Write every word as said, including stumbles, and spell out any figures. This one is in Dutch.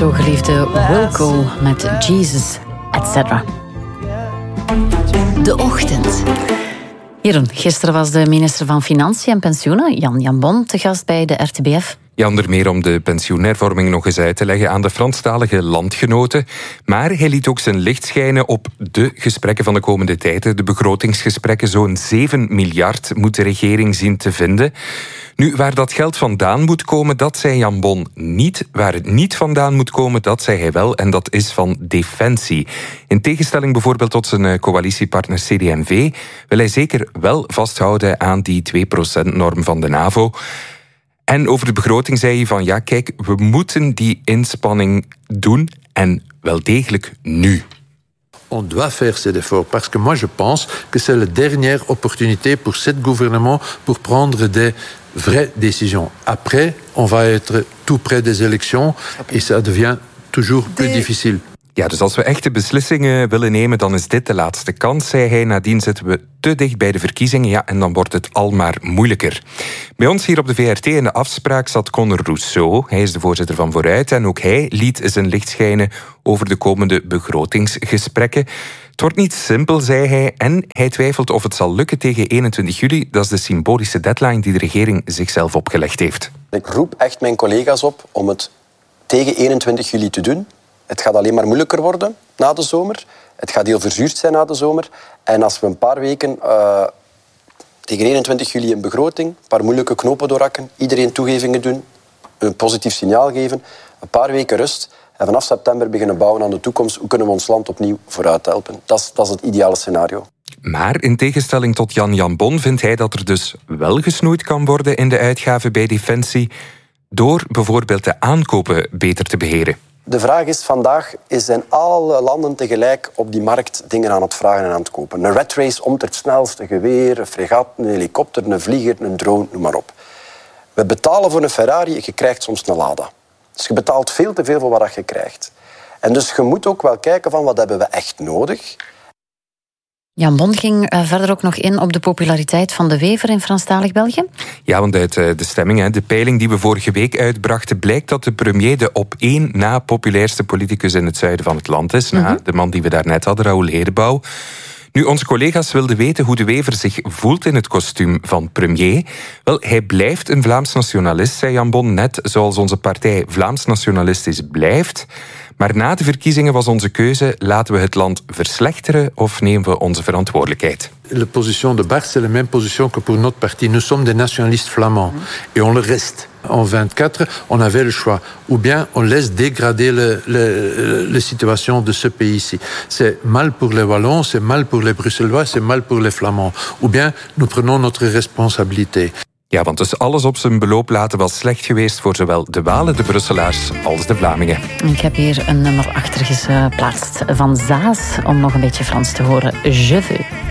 zo geliefde Wilco met Jesus, et cetera. De ochtend. Jeroen, gisteren was de minister van Financiën en Pensioenen, Jan Jambon, te gast bij de R T B F. Ja, onder meer om de pensioenhervorming nog eens uit te leggen aan de Franstalige landgenoten. Maar hij liet ook zijn licht schijnen op de gesprekken van de komende tijden. De begrotingsgesprekken, zo'n zeven miljard moet de regering zien te vinden. Nu, waar dat geld vandaan moet komen, dat zei Jambon niet. Waar het niet vandaan moet komen, dat zei hij wel. En dat is van defensie. In tegenstelling bijvoorbeeld tot zijn coalitiepartner C D M V... wil hij zeker wel vasthouden aan die twee procent norm van de NAVO. En over de begroting zei hij van, ja, kijk, we moeten die inspanning doen en wel degelijk nu. On doit faire cet effort, parce que moi je pense que c'est la dernière opportunité pour cet gouvernement pour prendre des vraies décisions. Après, on va être tout près des élections et ça devient toujours plus difficile. Ja, dus als we echte beslissingen willen nemen, dan is dit de laatste kans, zei hij. Nadien zitten we te dicht bij de verkiezingen, ja, en dan wordt het al maar moeilijker. Bij ons hier op de V R T in de afspraak zat Conor Rousseau. Hij is de voorzitter van Vooruit en ook hij liet zijn licht schijnen over de komende begrotingsgesprekken. Het wordt niet simpel, zei hij, en hij twijfelt of het zal lukken tegen eenentwintig juli. Dat is de symbolische deadline die de regering zichzelf opgelegd heeft. Ik roep echt mijn collega's op om het tegen eenentwintig juli te doen. Het gaat alleen maar moeilijker worden na de zomer. Het gaat heel verzuurd zijn na de zomer. En als we een paar weken uh, tegen eenentwintig juli een begroting, een paar moeilijke knopen doorhakken, iedereen toegevingen doen, een positief signaal geven, een paar weken rust en vanaf september beginnen bouwen aan de toekomst. Hoe kunnen we ons land opnieuw vooruit helpen? Dat is, dat is het ideale scenario. Maar in tegenstelling tot Jan Jambon vindt hij dat er dus wel gesnoeid kan worden in de uitgaven bij Defensie door bijvoorbeeld de aankopen beter te beheren. De vraag is vandaag, zijn alle landen tegelijk op die markt dingen aan het vragen en aan het kopen? Een rat race om het snelste geweer, een fregat, een helikopter, een vlieger, een drone, noem maar op. We betalen voor een Ferrari, je krijgt soms een Lada. Dus je betaalt veel te veel voor wat je krijgt. En dus je moet ook wel kijken van wat hebben we echt nodig. Jambon ging uh, verder ook nog in op de populariteit van De Wever in Franstalig België. Ja, want uit uh, de stemming, de peiling die we vorige week uitbrachten, blijkt dat de premier de op één na populairste politicus in het zuiden van het land is. Mm-hmm. Na de man die we daarnet hadden, Raoul Hedebouw. Nu, onze collega's wilden weten hoe De Wever zich voelt in het kostuum van premier. Wel, hij blijft een Vlaams nationalist, zei Jambon, net zoals onze partij Vlaams nationalistisch blijft. Maar na de verkiezingen was onze keuze, laten we het land verslechteren of nemen we onze verantwoordelijkheid? La position de Bart, c'est la même position que pour notre parti. Nous sommes des nationalistes flamands et on le reste. En vingt-quatre, on avait le choix. Ou bien on laisse dégrader le, le, la situation de ce pays-ci. C'est mal pour les Wallons, c'est mal pour les Bruxellois, c'est mal pour les Flamands. Ou bien nous prenons notre responsabilité. Ja, want dus alles op zijn beloop laten was slecht geweest voor zowel de Walen, de Brusselaars als de Vlamingen. Ik heb hier een nummer achter geplaatst van Zaas om nog een beetje Frans te horen. Je veux.